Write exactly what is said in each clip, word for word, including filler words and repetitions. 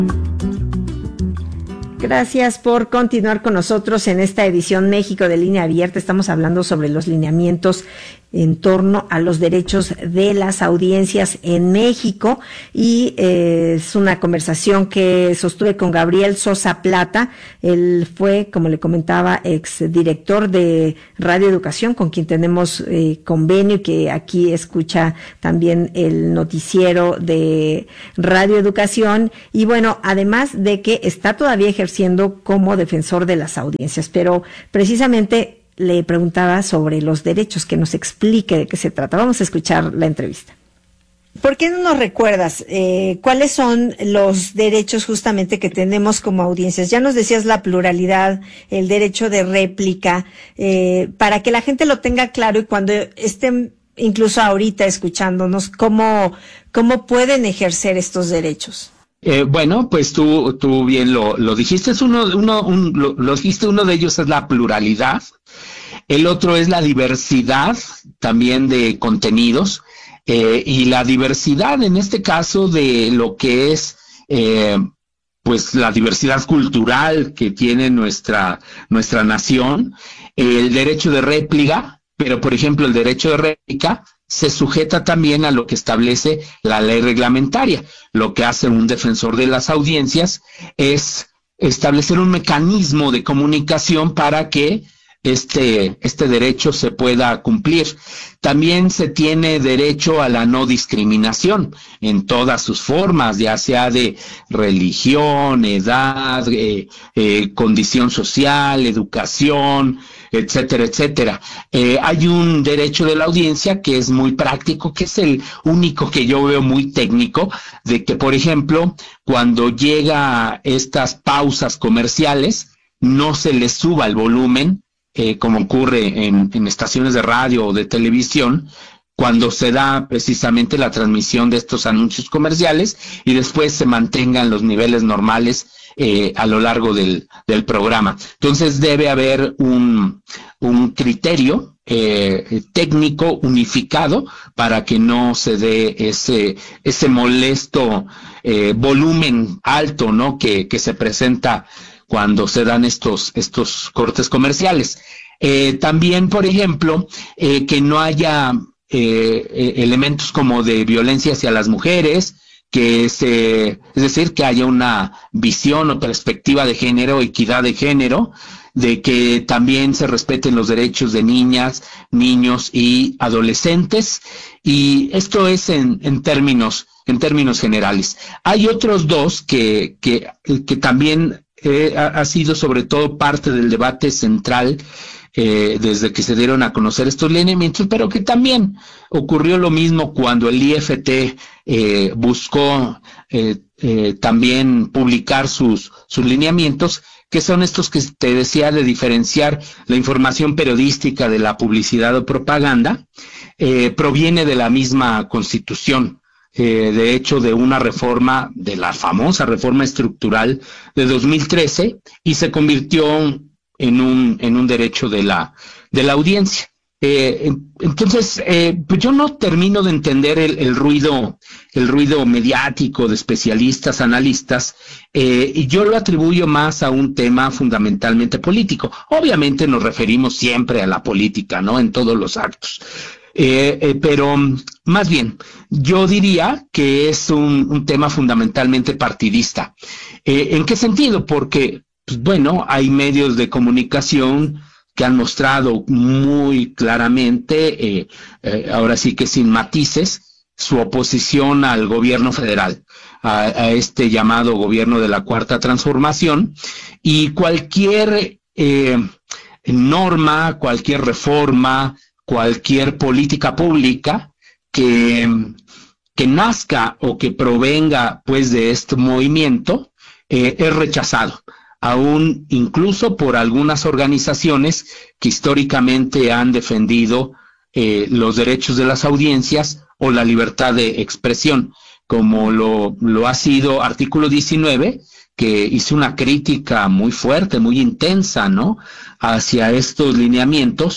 Gracias por continuar con nosotros en esta edición México de Línea Abierta. Estamos hablando sobre los lineamientos en torno a los derechos de las audiencias en México y eh, es una conversación que sostuve con Gabriel Sosa Plata. Él fue, como le comentaba, exdirector de Radio Educación, con quien tenemos eh, convenio y que aquí escucha también el noticiero de Radio Educación. Y bueno, además de que está todavía ejerciendo como defensor de las audiencias, pero precisamente le preguntaba sobre los derechos, que nos explique de qué se trata. Vamos a escuchar la entrevista. ¿Por qué no nos recuerdas eh, cuáles son los derechos justamente que tenemos como audiencias? Ya nos decías la pluralidad, el derecho de réplica, eh, para que la gente lo tenga claro y cuando estén incluso ahorita escuchándonos, ¿cómo, cómo pueden ejercer estos derechos? Eh, bueno, pues tú, tú bien lo, lo dijiste, es uno, uno, un, lo, lo dijiste, uno de ellos es la pluralidad, el otro es la diversidad también de contenidos, eh, y la diversidad en este caso de lo que es, eh, pues la diversidad cultural que tiene nuestra, nuestra nación, el derecho de réplica, pero por ejemplo el derecho de réplica se sujeta también a lo que establece la ley reglamentaria. Lo que hace un defensor de las audiencias es establecer un mecanismo de comunicación para que este, este derecho se pueda cumplir. También se tiene derecho a la no discriminación en todas sus formas, ya sea de religión, edad, eh, eh, condición social, educación, etcétera, etcétera. Eh, hay un derecho de la audiencia que es muy práctico, que es el único que yo veo muy técnico, de que, por ejemplo, cuando llega estas pausas comerciales, no se les suba el volumen, eh, como ocurre en, en estaciones de radio o de televisión, cuando se da precisamente la transmisión de estos anuncios comerciales y después se mantengan los niveles normales eh, a lo largo del, del programa. Entonces debe haber un, un criterio eh, técnico unificado para que no se dé ese, ese molesto eh, volumen alto, ¿no?, que, que se presenta cuando se dan estos, estos cortes comerciales. Eh, también, por ejemplo, eh, que no haya Eh, eh, elementos como de violencia hacia las mujeres, que se, es decir, que haya una visión o perspectiva de género, equidad de género, de que también se respeten los derechos de niñas, niños y adolescentes, y esto es en, en términos, en términos generales. Hay otros dos que, que, que también eh, ha, ha sido sobre todo parte del debate central Eh, desde que se dieron a conocer estos lineamientos, pero que también ocurrió lo mismo cuando el I F T eh, buscó eh, eh, también publicar sus, sus lineamientos, que son estos que te decía de diferenciar la información periodística de la publicidad o propaganda. Eh, proviene de la misma Constitución, eh, de hecho de una reforma, de la famosa reforma estructural de dos mil trece, y se convirtió en un, en un derecho de la, de la audiencia. Eh, entonces, eh, pues yo no termino de entender el, el ruido, el ruido mediático de especialistas, analistas, eh, y yo lo atribuyo más a un tema fundamentalmente político. Obviamente nos referimos siempre a la política, ¿no?, en todos los actos. Eh, eh, pero más bien, yo diría que es un, un tema fundamentalmente partidista. Eh, ¿en qué sentido? Porque pues bueno, hay medios de comunicación que han mostrado muy claramente, eh, eh, ahora sí que sin matices, su oposición al gobierno federal, a, a este llamado gobierno de la Cuarta Transformación, y cualquier eh, norma, cualquier reforma, cualquier política pública que, que nazca o que provenga pues de este movimiento eh, es rechazado, aún incluso por algunas organizaciones que históricamente han defendido eh, los derechos de las audiencias o la libertad de expresión, como lo, lo ha sido Artículo diecinueve, que hizo una crítica muy fuerte, muy intensa, ¿no?, hacia estos lineamientos,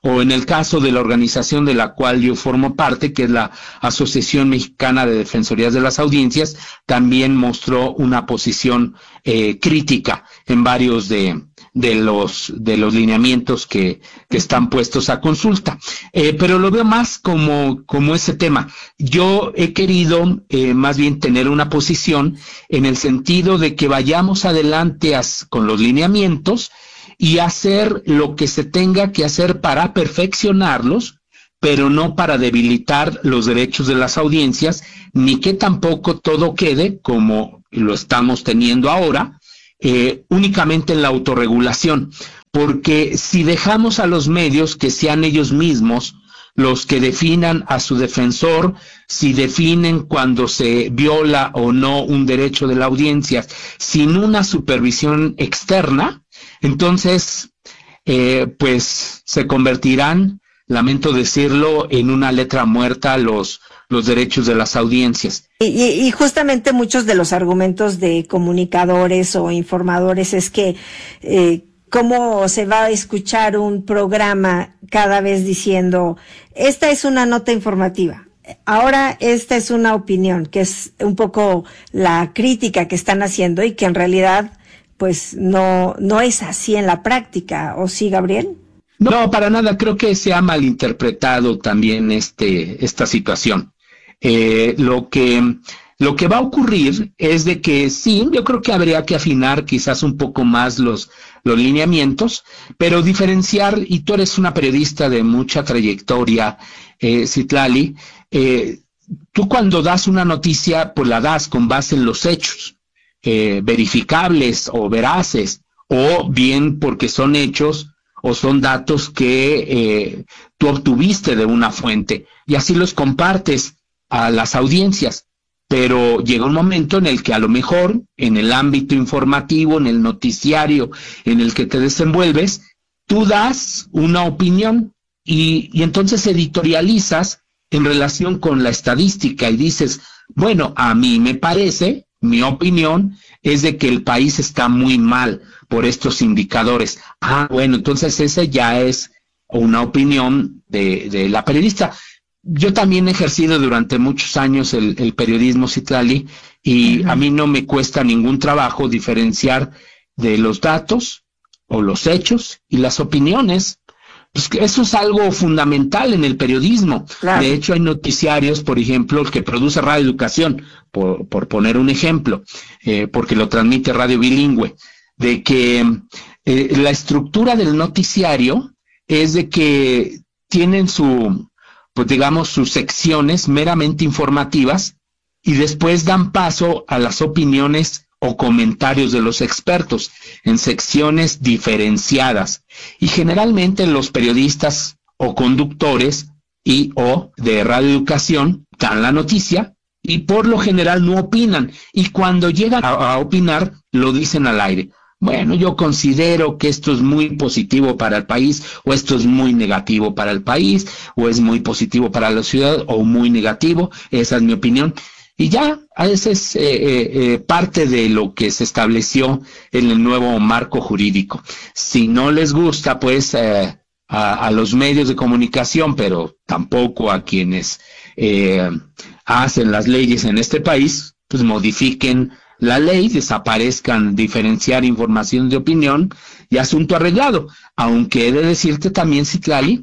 o en el caso de la organización de la cual yo formo parte, que es la Asociación Mexicana de Defensorías de las Audiencias, también mostró una posición eh, crítica en varios de, de los de los lineamientos que, que están puestos a consulta. Eh, pero lo veo más como, como ese tema. Yo he querido eh, más bien tener una posición en el sentido de que vayamos adelante as, con los lineamientos y hacer lo que se tenga que hacer para perfeccionarlos, pero no para debilitar los derechos de las audiencias, ni que tampoco todo quede, como lo estamos teniendo ahora, eh, únicamente en la autorregulación. Porque si dejamos a los medios que sean ellos mismos los que definan a su defensor, si definen cuando se viola o no un derecho de la audiencia, sin una supervisión externa, entonces, eh, pues se convertirán, lamento decirlo, en una letra muerta los, los derechos de las audiencias. Y, y justamente muchos de los argumentos de comunicadores o informadores es que eh, cómo se va a escuchar un programa cada vez diciendo, esta es una nota informativa, ahora esta es una opinión, que es un poco la crítica que están haciendo y que en realidad pues no, no es así en la práctica, ¿o sí, Gabriel? No, para nada, creo que se ha malinterpretado también este, esta situación. Eh, lo que, lo que va a ocurrir es de que sí, yo creo que habría que afinar quizás un poco más los, los lineamientos, pero diferenciar, y tú eres una periodista de mucha trayectoria, eh, Citlali, eh, tú cuando das una noticia, pues la das con base en los hechos. Eh, verificables o veraces, o bien porque son hechos o son datos que eh, tú obtuviste de una fuente y así los compartes a las audiencias. Pero llega un momento en el que a lo mejor en el ámbito informativo, en el noticiario en el que te desenvuelves, tú das una opinión y, y entonces editorializas en relación con la estadística y dices, bueno, a mí me parece, mi opinión es de que el país está muy mal por estos indicadores. Ah, bueno, entonces esa ya es una opinión de, de la periodista. Yo también he ejercido durante muchos años el, el periodismo, Citlali, y uh-huh. a mí no me cuesta ningún trabajo diferenciar de los datos o los hechos y las opiniones. Pues que eso es algo fundamental en el periodismo. Claro. De hecho, hay noticiarios, por ejemplo, que produce Radio Educación, por, por poner un ejemplo, eh, porque lo transmite Radio Bilingüe, de que eh, la estructura del noticiario es de que tienen su, pues digamos, sus secciones meramente informativas y después dan paso a las opiniones o comentarios de los expertos en secciones diferenciadas. Y generalmente los periodistas o conductores y o de radioeducación dan la noticia y por lo general no opinan. Y cuando llegan a, a opinar, lo dicen al aire. Bueno, yo considero que esto es muy positivo para el país, o esto es muy negativo para el país, o es muy positivo para la ciudad, o muy negativo. Esa es mi opinión. Y ya, esa es eh, eh, parte de lo que se estableció en el nuevo marco jurídico. Si no les gusta, pues, eh, a, a los medios de comunicación, pero tampoco a quienes eh, hacen las leyes en este país, pues modifiquen la ley, desaparezcan diferenciar información de opinión y asunto arreglado. Aunque he de decirte también, Citlali,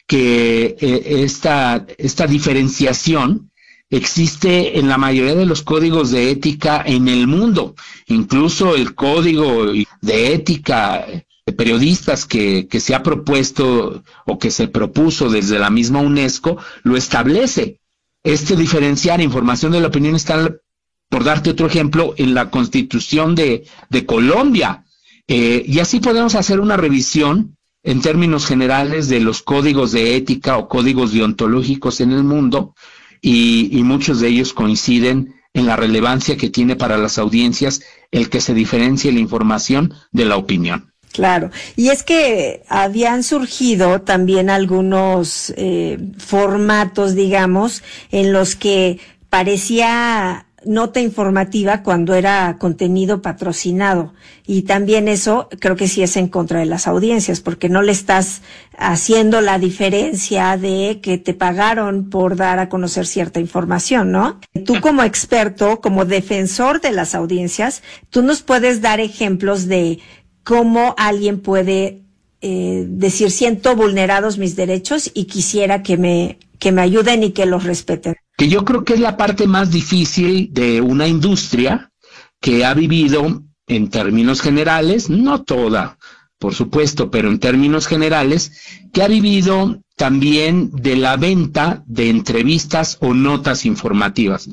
que eh, esta, esta diferenciación existe en la mayoría de los códigos de ética en el mundo, incluso el código de ética de periodistas que, que se ha propuesto o que se propuso desde la misma UNESCO, lo establece. Este diferenciar información de la opinión está, por darte otro ejemplo, en la Constitución de, de Colombia. Eh, y así podemos hacer una revisión en términos generales de los códigos de ética o códigos deontológicos en el mundo, Y, y muchos de ellos coinciden en la relevancia que tiene para las audiencias el que se diferencie la información de la opinión. Claro, y es que habían surgido también algunos eh, formatos, digamos, en los que parecía nota informativa cuando era contenido patrocinado. Y también eso creo que sí es en contra de las audiencias, porque no le estás haciendo la diferencia de que te pagaron por dar a conocer cierta información, ¿no? Tú como experto, como defensor de las audiencias, tú nos puedes dar ejemplos de cómo alguien puede eh, decir, siento vulnerados mis derechos y quisiera que me, que me ayuden y que los respeten. Que yo creo que es la parte más difícil de una industria que ha vivido, en términos generales, no toda, por supuesto, pero en términos generales, que ha vivido también de la venta de entrevistas o notas informativas.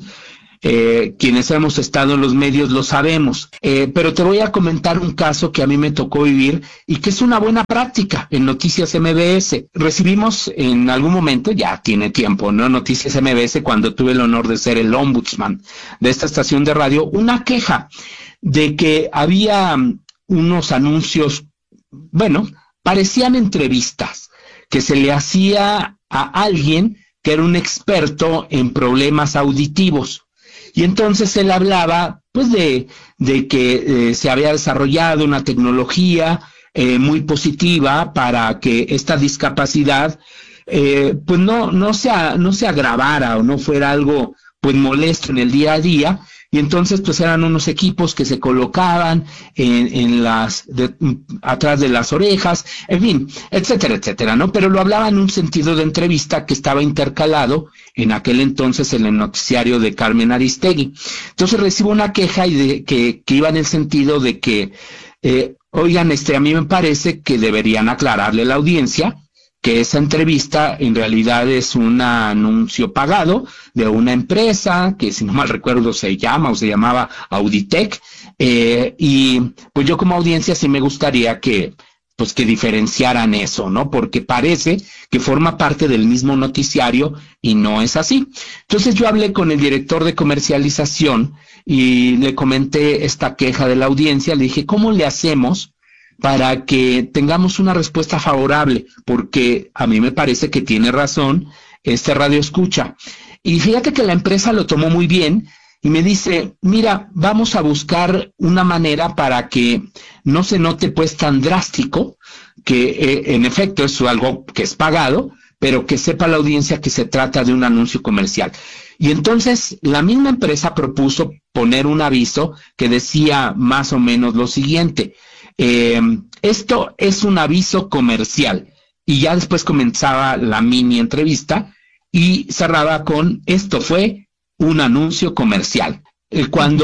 Eh, quienes hemos estado en los medios lo sabemos, eh, pero te voy a comentar un caso que a mí me tocó vivir y que es una buena práctica en Noticias M B S. Recibimos en algún momento, ya tiene tiempo, ¿no? Noticias M B S, cuando tuve el honor de ser el ombudsman de esta estación de radio, una queja de que había unos anuncios, bueno, parecían entrevistas que se le hacía a alguien que era un experto en problemas auditivos. Y entonces él hablaba, pues, de, de que eh, se había desarrollado una tecnología eh, muy positiva para que esta discapacidad, eh, pues, no, no, se, no se agravara o no fuera algo, pues, molesto en el día a día. Y entonces, pues, eran unos equipos que se colocaban en, en las, de, atrás de las orejas, en fin, etcétera, etcétera, ¿no? Pero lo hablaba en un sentido de entrevista que estaba intercalado en aquel entonces en el noticiario de Carmen Aristegui. Entonces recibo una queja y de, que, que iba en el sentido de que, eh, oigan, este, a mí me parece que deberían aclararle a la audiencia que esa entrevista en realidad es un anuncio pagado de una empresa que, si no mal recuerdo, se llama o se llamaba Auditec, eh, y pues yo como audiencia sí me gustaría que, pues, que diferenciaran eso, ¿no? Porque parece que forma parte del mismo noticiario y no es así. Entonces yo hablé con el director de comercialización y le comenté esta queja de la audiencia, le dije, ¿cómo le hacemos para que tengamos una respuesta favorable? Porque a mí me parece que tiene razón este radio escucha. Y fíjate que la empresa lo tomó muy bien y me dice, mira, vamos a buscar una manera para que no se note pues tan drástico, que eh, en efecto es algo que es pagado, pero que sepa la audiencia que se trata de un anuncio comercial. Y entonces la misma empresa propuso poner un aviso que decía más o menos lo siguiente: Eh, esto es un aviso comercial, y ya después comenzaba la mini entrevista y cerraba con esto fue un anuncio comercial. Eh, cuando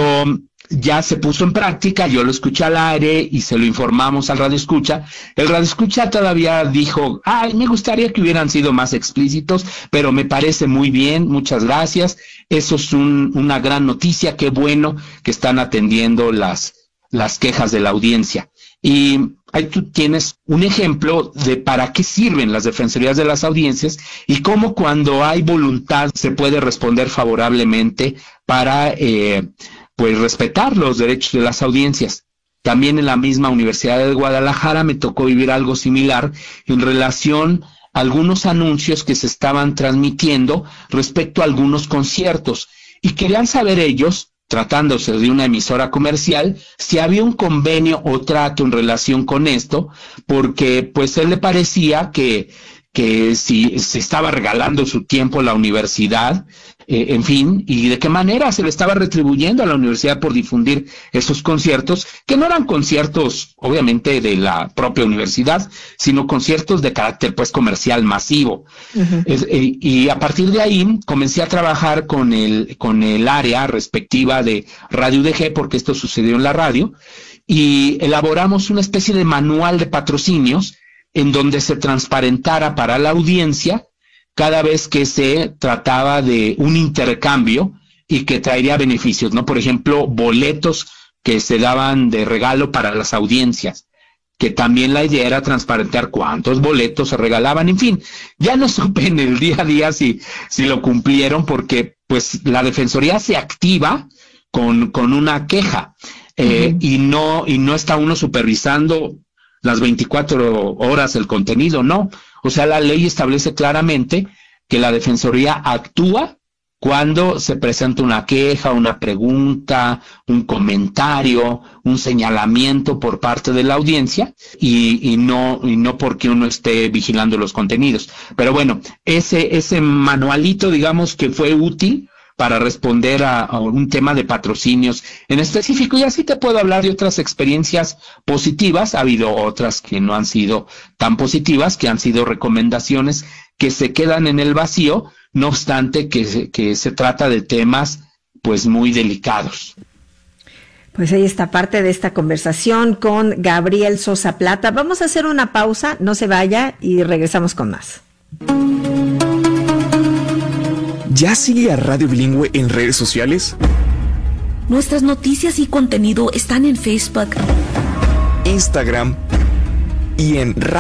ya se puso en práctica, yo lo escuché al aire y se lo informamos al radio escucha. El radio escucha todavía dijo, ay, me gustaría que hubieran sido más explícitos, pero me parece muy bien, muchas gracias. Eso es un, una gran noticia, qué bueno que están atendiendo las, las quejas de la audiencia. Y ahí tú tienes un ejemplo de para qué sirven las defensorías de las audiencias y cómo cuando hay voluntad se puede responder favorablemente para eh, pues respetar los derechos de las audiencias. También en la misma Universidad de Guadalajara me tocó vivir algo similar en relación a algunos anuncios que se estaban transmitiendo respecto a algunos conciertos y querían saber ellos, tratándose de una emisora comercial, si había un convenio o trato en relación con esto, porque pues él le parecía que, que si se estaba regalando su tiempo a la universidad, eh, en fin, y de qué manera se le estaba retribuyendo a la universidad por difundir esos conciertos, que no eran conciertos obviamente de la propia universidad, sino conciertos de carácter pues comercial masivo. Uh-huh. Es, eh, y a partir de ahí comencé a trabajar con el, con el área respectiva de Radio U D G, porque esto sucedió en la radio, y elaboramos una especie de manual de patrocinios en donde se transparentara para la audiencia cada vez que se trataba de un intercambio y que traería beneficios, ¿no? Por ejemplo, boletos que se daban de regalo para las audiencias, que también la idea era transparentar cuántos boletos se regalaban, en fin. Ya no supe en el día a día si, si lo cumplieron, porque pues la Defensoría se activa con, con una queja, eh, uh-huh. y no, y no está uno supervisando las veinticuatro horas el contenido, no. O sea, la ley establece claramente que la Defensoría actúa cuando se presenta una queja, una pregunta, un comentario, un señalamiento por parte de la audiencia y, y no y no porque uno esté vigilando los contenidos. Pero bueno, ese ese manualito, digamos, que fue útil para responder a, a un tema de patrocinios en específico, y así te puedo hablar de otras experiencias positivas. Ha habido otras que no han sido tan positivas, que han sido recomendaciones que se quedan en el vacío, no obstante que, que se trata de temas pues muy delicados. Pues ahí está parte de esta conversación con Gabriel Sosa Plata. Vamos a hacer una pausa, no se vaya y regresamos con más. ¿Ya sigue a Radio Bilingüe en redes sociales? Nuestras noticias y contenido están en Facebook, Instagram y en Radio